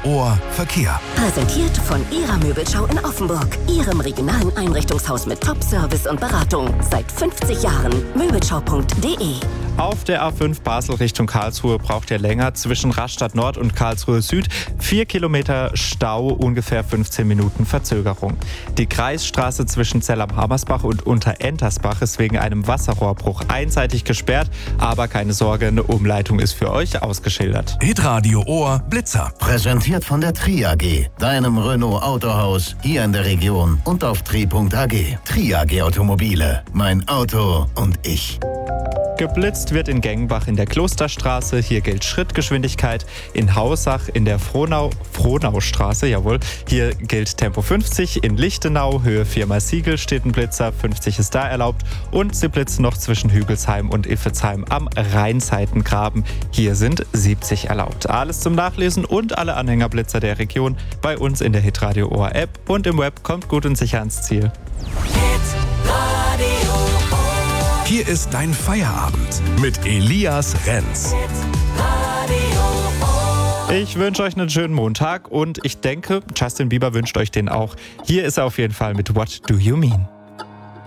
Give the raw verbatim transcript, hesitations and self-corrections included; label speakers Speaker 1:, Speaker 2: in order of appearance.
Speaker 1: Ohr Verkehr.
Speaker 2: Präsentiert von Ihrer Möbelschau in Offenburg. Ihrem regionalen Einrichtungshaus mit Top-Service und Beratung. Seit fünfzig Jahren. Möbelschau punkt de.
Speaker 3: Auf der A fünf Basel Richtung Karlsruhe braucht ihr länger zwischen Rastatt Nord und Karlsruhe Süd. Vier Kilometer Stau, ungefähr fünfzehn Minuten Verzögerung. Die Kreisstraße zwischen Zell am Hammersbach und Unterentersbach ist wegen einem Wasserrohrbruch einseitig gesperrt. Aber keine Sorge, eine Umleitung ist für euch ausgeschildert.
Speaker 1: Hitradio Ohr Blitzer.
Speaker 4: Präsentiert von der Tri A G, deinem Renault Autohaus hier in der Region und auf tri punkt a g. Tri A G Automobile, mein Auto und ich.
Speaker 3: Geblitzt wird in Gengenbach in der Klosterstraße. Hier gilt Schrittgeschwindigkeit. In Hausach in der Frohnau, Frohnaustraße, jawohl. Hier gilt Tempo fünfzig. In Lichtenau, Höhe vier mal Siegel, steht ein Blitzer. fünfzig ist da erlaubt. Und sie blitzen noch zwischen Hügelsheim und Iffezheim am Rheinseitengraben. Hier sind siebzig erlaubt. Alles zum Nachlesen und alle Anhängerblitzer der Region bei uns in der Hitradio Ohr App und im Web. Kommt gut und sicher ans Ziel.
Speaker 1: Hier ist dein Feierabend mit Elias Renz.
Speaker 3: Ich wünsche euch einen schönen Montag und ich denke, Justin Bieber wünscht euch den auch. Hier ist er auf jeden Fall mit What Do You Mean?